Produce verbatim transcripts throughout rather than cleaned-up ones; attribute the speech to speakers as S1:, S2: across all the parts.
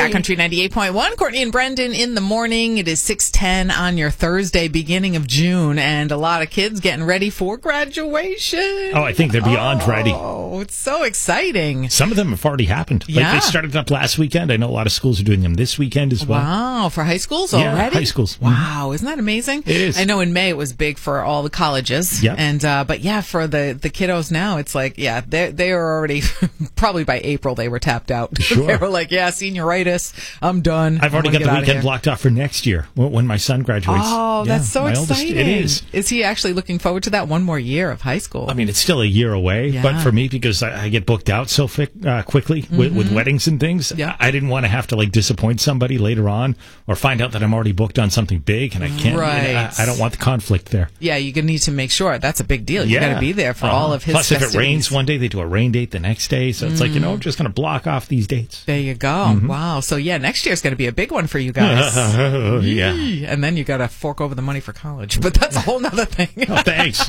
S1: Cat Country ninety-eight point one. Courtney and Brendan in the morning. It is six ten on your Thursday, beginning of June, and a lot of kids getting ready for graduation.
S2: Oh, I think they're beyond
S1: oh,
S2: ready.
S1: Oh, it's so exciting.
S2: Some of them have already happened.
S1: Yeah.
S2: Like they started up last weekend. I know a lot of schools are doing them this weekend as well.
S1: Wow, for high schools
S2: Yeah,
S1: already?
S2: high schools.
S1: Wow, isn't that amazing?
S2: It is.
S1: I know in May it was big for all the colleges.
S2: Yep.
S1: And uh, but yeah, for the, the kiddos now, it's like, yeah, they they are already probably by April they were tapped out.
S2: Sure.
S1: They were like, yeah, senioritis, I'm done.
S2: I've already
S1: I wanna
S2: got
S1: get
S2: the
S1: out of
S2: weekend
S1: here.
S2: blocked off for next year when when my son graduates.
S1: Oh,
S2: Yeah,
S1: that's so
S2: my
S1: exciting.
S2: oldest, it is.
S1: Is he actually looking forward to that one more year of high school?
S2: I mean, it's still a year away,
S1: Yeah.
S2: but for me, because I, I get booked out so fi- uh, quickly with,
S1: Mm-hmm.
S2: with weddings and things,
S1: Yeah.
S2: I, I didn't want to have to like disappoint somebody later on or find out that I'm already booked on something big and I can't.
S1: Right.
S2: You know, I, I don't want the conflict there.
S1: Yeah, you need to make sure. That's a big deal. You
S2: Yeah.
S1: got to be there for
S2: Uh-huh.
S1: all of his
S2: Plus, if it
S1: festivities.
S2: rains one day, they do a rain date the next day. So it's like, you know, I'm just going to block off these dates.
S1: There you go.
S2: Mm-hmm.
S1: Wow. So yeah, next year's going to be a big one for you guys.
S2: yeah.
S1: Yee. And then you got to fork over the money for college. But that's a whole nother thing.
S2: Oh, thanks.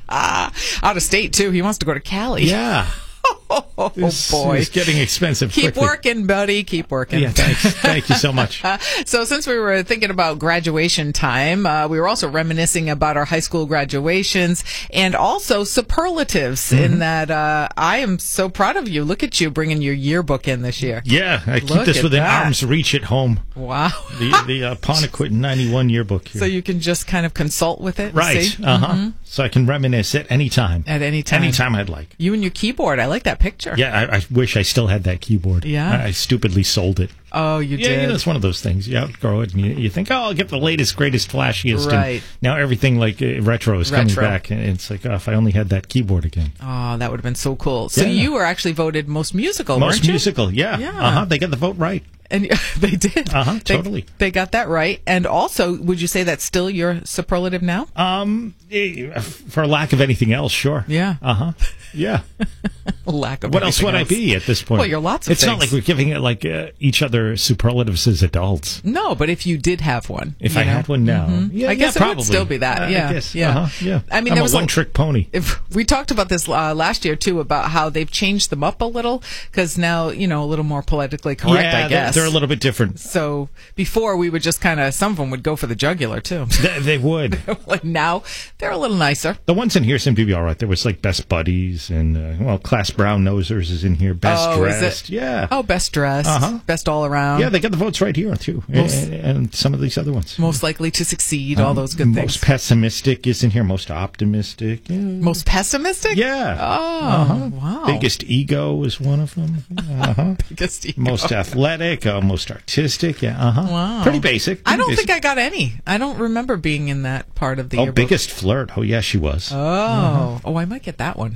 S1: Out of state, too. He wants to go to Cali.
S2: Yeah.
S1: Oh,
S2: This
S1: boy.
S2: is getting expensive
S1: Keep
S2: quickly.
S1: working, buddy. Keep working.
S2: Yeah, thanks. Thank you so much.
S1: So since we were thinking about graduation time, uh, we were also reminiscing about our high school graduations and also superlatives
S2: Mm-hmm.
S1: in that uh, I am so proud of you. Look at you bringing your yearbook in this year.
S2: Yeah, I keep
S1: Look
S2: this
S1: at
S2: within
S1: that.
S2: arm's reach at home.
S1: Wow.
S2: The the uh, Ponequid ninety-one yearbook here.
S1: So you can just kind of consult with it. and
S2: Right.
S1: see?
S2: Uh-huh. So I can reminisce at any time.
S1: At any time.
S2: Anytime I'd like.
S1: You and your keyboard. I like that picture.
S2: Yeah, I, I wish I still had that keyboard.
S1: Yeah?
S2: I, I stupidly sold it.
S1: Oh, you
S2: Yeah,
S1: did.
S2: you know, it's one of those things. You outgrow it, and you, you think, oh, I'll get the latest, greatest, flashiest.
S1: Right.
S2: And now everything like uh, retro is coming
S1: Retro.
S2: back, and it's like, oh, if I only had that keyboard again.
S1: Oh, that would have been so cool. So
S2: Yeah.
S1: you were actually voted most musical,
S2: Most
S1: weren't you?
S2: musical, yeah.
S1: Yeah.
S2: Uh-huh, they got the vote right.
S1: And they did.
S2: Uh-huh,
S1: They-
S2: totally.
S1: They, got that right. And also, would you say that's still your superlative now?
S2: Um, eh, for lack of anything else, sure.
S1: Yeah.
S2: Uh-huh. Yeah.
S1: Lack of
S2: What else
S1: anything
S2: would I be at this point?
S1: Well, you're lots of
S2: It's not
S1: things.
S2: like we're giving it like uh, each other superlatives as adults.
S1: No, but if you did have one.
S2: If
S1: you
S2: I
S1: know?
S2: had one now, yeah,
S1: I guess
S2: yeah,
S1: it would
S2: probably.
S1: still be that.
S2: Uh,
S1: yeah.
S2: I guess.
S1: Yeah.
S2: Uh-huh, yeah.
S1: I mean,
S2: I'm
S1: there
S2: a
S1: was a-
S2: one-trick pony.
S1: If we talked about this uh, last year too about how they've changed them up a little because now you know a little more politically correct.
S2: yeah,
S1: I
S2: they're-
S1: guess
S2: they're a little bit different.
S1: So before we would just kind of some of them would go for the jugular too.
S2: They, they would.
S1: Like now they're a little nicer.
S2: The ones in here seem to be all right. There was like Best Buddies and, uh, well, Class Brown Nosers is in here. Best
S1: Oh, is it?
S2: Dressed. Yeah.
S1: Oh, best dressed,
S2: Uh-huh.
S1: best all around.
S2: Yeah, they got the votes right here, too.
S1: Most-
S2: and, and some of these other ones.
S1: most likely to succeed. all those good
S2: most
S1: things.
S2: pessimistic is in here. Most optimistic. Yeah.
S1: Most pessimistic.
S2: Yeah.
S1: Oh,
S2: Uh-huh.
S1: wow.
S2: Biggest ego is one of them. Uh-huh.
S1: Biggest ego.
S2: Most athletic, uh, most artistic. Yeah. Uh-huh.
S1: Wow.
S2: Pretty basic.
S1: I don't
S2: pretty
S1: think I got any. I don't remember being in that part of the
S2: Oh,
S1: yearbook.
S2: biggest flirt. Oh, yeah, she was.
S1: Oh, oh, I might get that one.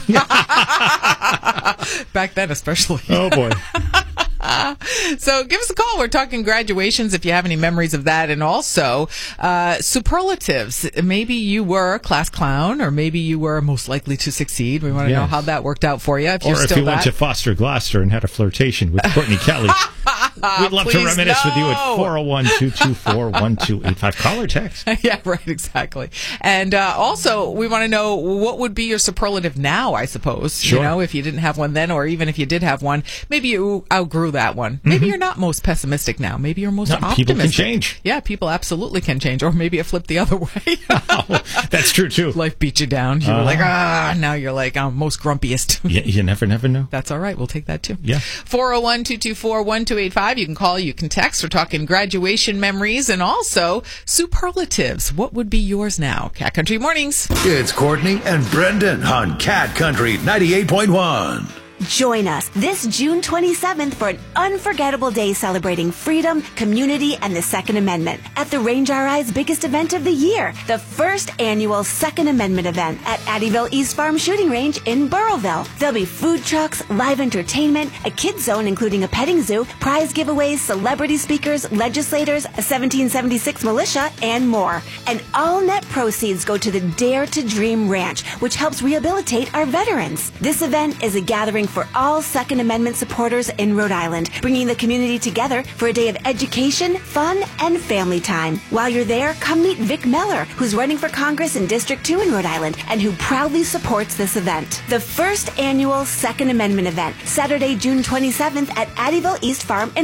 S1: Back then, especially.
S2: Oh, boy.
S1: So give us a call. We're talking graduations if you have any memories of that. And also uh, superlatives. Maybe you were a class clown or maybe you were most likely to succeed. We want to know
S2: Yes.
S1: how that worked out for you. If
S2: Or
S1: you're
S2: if
S1: still
S2: you went
S1: that.
S2: to Foster Gloucester and had a flirtation with Courtney Kelly. We'd love to
S1: Please,
S2: reminisce with you at
S1: no.
S2: four oh one, two two four, one two eight five. Call or text.
S1: Yeah, right, exactly. And uh, also, we want to know what would be your superlative now, I suppose.
S2: Sure.
S1: You know, if you didn't have one then, or even if you did have one, maybe you outgrew that one. Maybe you're not most pessimistic now. Maybe you're most
S2: No,
S1: optimistic.
S2: people can change.
S1: Yeah, people absolutely can change. Or maybe it flipped the other way.
S2: Oh, that's true, too.
S1: Life beat you down. You were like, ah, now you're like, I'm most grumpiest.
S2: You, you never, never know.
S1: That's all right. We'll take that too.
S2: Yeah.
S1: four oh one, two two four, one two eight five. You can call, you can text. We're talking graduation memories and also superlatives. What would be yours now? Cat Country Mornings.
S3: It's Courtney and Brendan on Cat Country ninety-eight point one.
S4: Join us this June twenty-seventh for an unforgettable day celebrating freedom, community, and the Second Amendment at the Range R I's biggest event of the year, the first annual Second Amendment event at Addyville East Farm Shooting Range in Burrillville. There'll be food trucks, live entertainment, a kids zone including a petting zoo, prize giveaways, celebrity speakers, legislators, a seventeen seventy-six militia, and more. And all net proceeds go to the Dare to Dream Ranch, which helps rehabilitate our veterans. This event is a gathering for all Second Amendment supporters in Rhode Island, bringing the community together for a day of education, fun, and family time. While you're there, come meet Vic Meller, who's running for Congress in District two in Rhode Island and who proudly supports this event. The first annual Second Amendment event, Saturday, June twenty-seventh at Addyville East Farm in